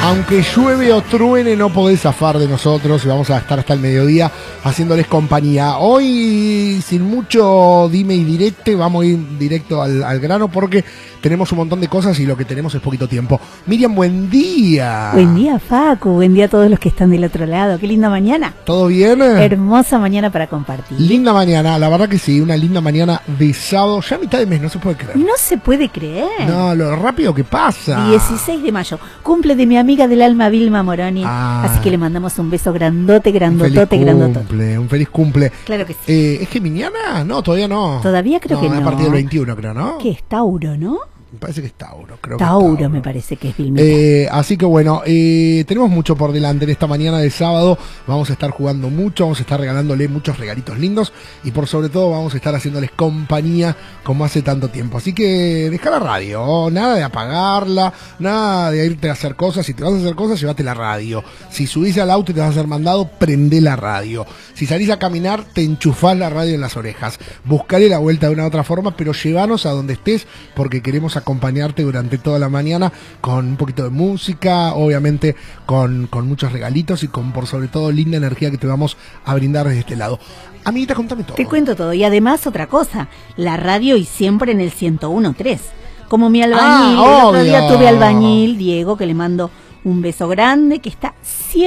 Aunque llueve o truene, no podés zafar de nosotros y vamos a estar hasta el mediodía haciéndoles compañía. Hoy, sin mucho dime y direte, vamos a ir directo al grano porque tenemos un montón de cosas y lo que tenemos es poquito tiempo. Miriam, buen día. Buen día, Facu. Buen día a todos los que están del otro lado. Qué linda mañana. ¿Todo bien? Hermosa mañana para compartir. Linda mañana, la verdad que sí, una linda mañana de sábado, ya a mitad de mes, no se puede creer. No se puede creer. No, lo rápido que pasa. 16 de mayo, cumple de mi amiga del alma Vilma Moroni. Así que le mandamos un beso grandote, grandotote, grandotote. Un feliz cumple. Claro que sí. ¿Es que mañana? No, todavía no. Todavía creo que no. A partir del 21 creo, ¿no? Que es Tauro, ¿no? Me parece que es Tauro, creo. Tauro me parece que es Vilmita. Así que bueno, tenemos mucho por delante en esta mañana de sábado. Vamos a estar jugando mucho, vamos a estar regalándole muchos regalitos lindos y por sobre todo vamos a estar haciéndoles compañía como hace tanto tiempo. Así que deja la radio, nada de apagarla, nada de irte a hacer cosas. Si te vas a hacer cosas, llévate la radio. Si subís al auto y te vas a ser mandado, prende la radio. Si salís a caminar, te enchufás la radio en las orejas. Buscale la vuelta de una u otra forma, pero llévanos a donde estés porque queremos acompañarte durante toda la mañana con un poquito de música, obviamente con muchos regalitos y con por sobre todo linda energía que te vamos a brindar desde este lado. Amiguita, contame todo. Te cuento todo y además otra cosa, la radio y siempre en el 101.3. Como mi albañil, el otro día tuve albañil, Diego, que le mando un beso grande, que está siempre